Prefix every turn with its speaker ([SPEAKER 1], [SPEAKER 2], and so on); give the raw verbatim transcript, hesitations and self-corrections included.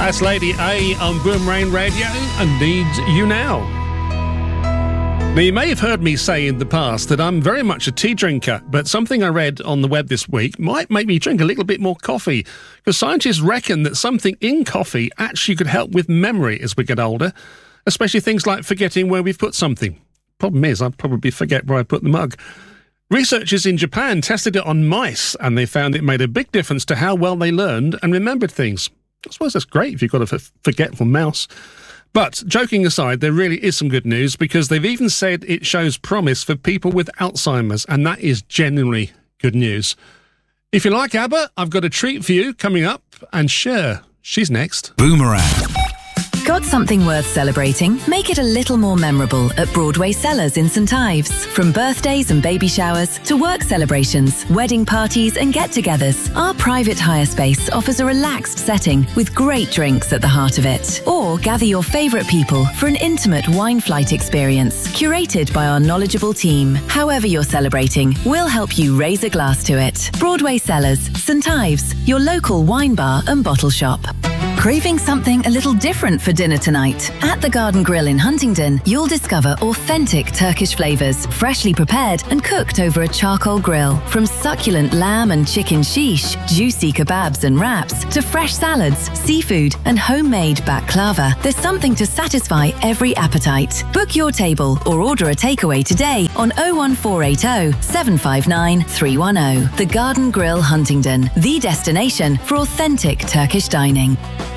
[SPEAKER 1] That's Lady A on Boomerang Radio and Needs You Now. Now, you may have heard me say in the past that I'm very much a tea drinker, but something I read on the web this week might make me drink a little bit more coffee, because scientists reckon that something in coffee actually could help with memory as we get older, especially things like forgetting where we've put something. Problem is, I'll probably forget where I put the mug. Researchers in Japan tested it on mice, and they found it made a big difference to how well they learned and remembered things. I suppose that's great if you've got a f- forgetful mouse. But, joking aside, there really is some good news, because they've even said it shows promise for people with Alzheimer's, and that is genuinely good news. If you like ABBA, I've got a treat for you coming up, and Cher, she's next.
[SPEAKER 2] Boomerang.
[SPEAKER 3] Got something worth celebrating? Make it a little more memorable at Broadway Cellars in St Ives. From birthdays and baby showers to work celebrations, wedding parties and get-togethers, our private hire space offers a relaxed setting with great drinks at the heart of it. Or gather your favourite people for an intimate wine flight experience curated by our knowledgeable team. However you're celebrating, we'll help you raise a glass to it. Broadway Cellars, St Ives, your local wine bar and bottle shop. Craving something a little different for dinner tonight? At the Garden Grill in Huntingdon, you'll discover authentic Turkish flavours, freshly prepared and cooked over a charcoal grill. From succulent lamb and chicken shish, juicy kebabs and wraps, to fresh salads, seafood and homemade baklava, there's something to satisfy every appetite. Book your table or order a takeaway today on oh one four eight oh, seven five nine, three one oh. The Garden Grill Huntingdon, the destination for authentic Turkish dining.